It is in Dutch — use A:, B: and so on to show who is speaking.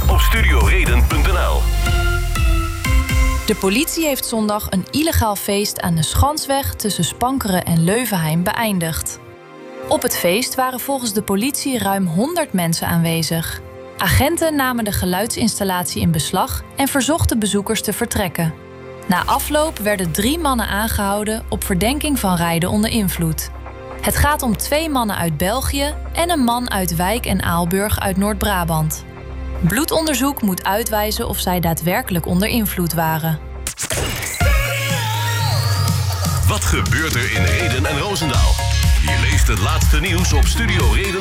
A: op studioreden.nl.
B: De politie heeft zondag een illegaal feest aan de Schansweg tussen Spankeren en Leuvenheim beëindigd. Op het feest waren volgens de politie ruim 100 mensen aanwezig. Agenten namen de geluidsinstallatie in beslag en verzochten bezoekers te vertrekken. Na afloop werden 3 mannen aangehouden op verdenking van rijden onder invloed. Het gaat om 2 mannen uit België en een man uit Wijk en Aalburg uit Noord-Brabant. Bloedonderzoek moet uitwijzen of zij daadwerkelijk onder invloed waren.
A: Wat gebeurt er in Rheden en Roosendaal? Je leest het laatste nieuws op studioreden.